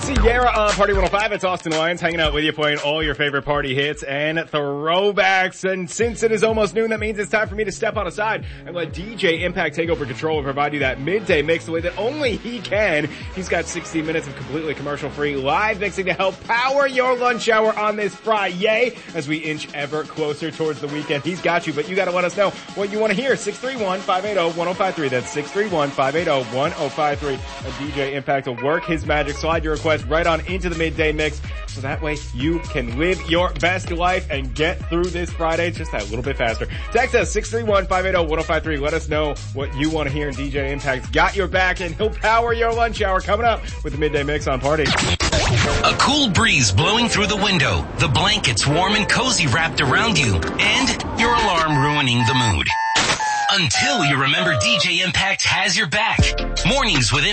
Sierra on Party 105. It's Austin Lyons hanging out with you, playing all your favorite party hits and throwbacks. And since it is almost noon, that means it's time for me to step on aside and let DJ Impact take over control and provide you that midday mix the way that only he can. He's got 60 minutes of completely commercial-free live mixing to help power your lunch hour on this Friday as we inch ever closer towards the weekend. He's got you, but you got to let us know what you want to hear. 631-580-1053. That's 631-580-1053. And DJ Impact will work his magic. Slide your request right on into the midday mix so that way you can live your best life and get through this Friday just that little bit faster. Text us 631-580-1053. Let us know what you want to hear, and DJ Impact's got your back and he'll power your lunch hour coming up with the midday mix on Party. A cool breeze blowing through the window, the blankets warm and cozy wrapped around you, and your alarm ruining the mood. Until you remember DJ Impact has your back. Mornings with Impact.